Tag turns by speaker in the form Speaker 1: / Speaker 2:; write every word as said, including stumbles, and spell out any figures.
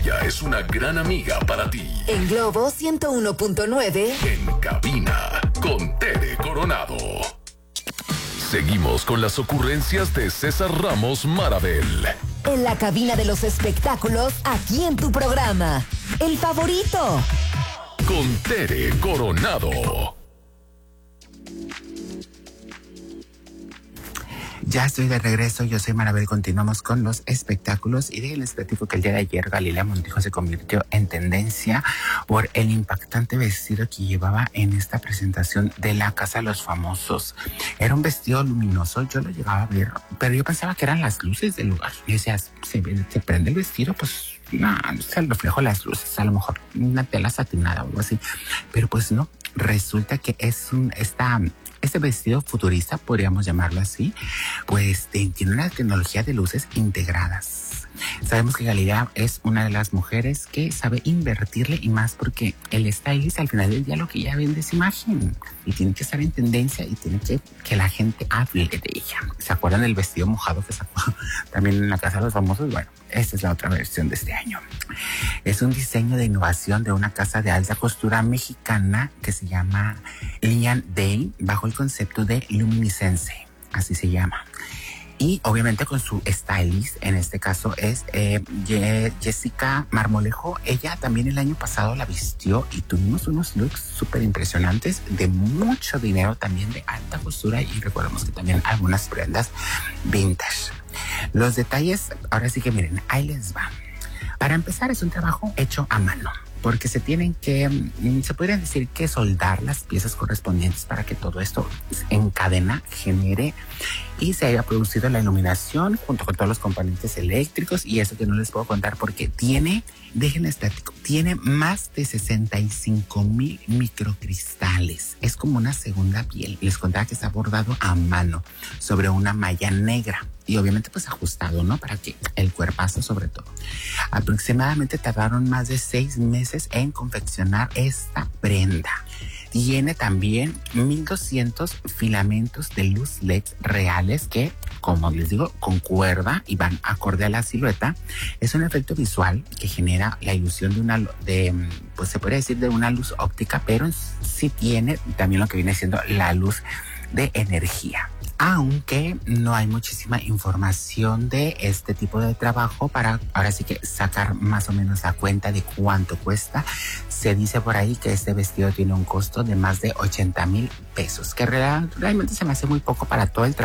Speaker 1: Ella es una gran amiga para ti.
Speaker 2: En Globo ciento uno punto nueve.
Speaker 1: En cabina, con Tere Coronado. Seguimos con las ocurrencias de César Ramos Marabel.
Speaker 2: En la cabina de los espectáculos, aquí en tu programa. El favorito.
Speaker 1: Con Tere Coronado.
Speaker 3: Ya estoy de regreso, yo soy Marabel, continuamos con los espectáculos y déjenles platico que el día de ayer Galilea Montijo se convirtió en tendencia por el impactante vestido que llevaba en esta presentación de la Casa de los Famosos. Era un vestido luminoso, yo lo llegaba a ver, pero yo pensaba que eran las luces del lugar. Y decía, se, se prende el vestido, pues no, es el reflejo de las luces, a lo mejor una tela satinada o algo así, pero pues no, resulta que es un, esta... Este vestido futurista, podríamos llamarlo así, pues tiene una tecnología de luces integradas. Sabemos que Galilea es una de las mujeres que sabe invertirle y más porque el stylist al final del día lo que ella vende es imagen y tiene que estar en tendencia y tiene que que la gente hable de ella. ¿Se acuerdan del vestido mojado que sacó también en la Casa de los Famosos? Bueno, esta es la otra versión de este año. Es un diseño de innovación de una casa de alta costura mexicana que se llama Lian Day bajo el concepto de luminiscence, así se llama. Y obviamente con su stylist, en este caso es eh, Jessica Marmolejo. Ella también el año pasado la vistió y tuvimos unos looks súper impresionantes de mucho dinero, también de alta costura y recordemos que también algunas prendas vintage. Los detalles, ahora sí que miren, ahí les va. Para empezar es un trabajo hecho a mano, porque se tienen que, se podría decir que soldar las piezas correspondientes para que todo esto en cadena genere y se haya producido la iluminación junto con todos los componentes eléctricos y eso que no les puedo contar porque tiene, déjenme estático, tiene más de sesenta y cinco mil microcristales. Es como una segunda piel. Les contaba que está bordado a mano sobre una malla negra. Y obviamente pues ajustado, ¿no? Para que el cuerpazo sobre todo. Aproximadamente tardaron más de seis meses en confeccionar esta prenda. Tiene también mil doscientos filamentos de luz L E D reales que, como les digo, concuerda y van acorde a la silueta. Es un efecto visual que genera la ilusión de una, de, pues se podría decir de una luz óptica, pero sí tiene también lo que viene siendo la luz de energía. Aunque no hay muchísima información de este tipo de trabajo para ahora sí que sacar más o menos la cuenta de cuánto cuesta. Se dice por ahí que este vestido tiene un costo de más de ochenta mil pesos, que realmente se me hace muy poco para todo el trabajo.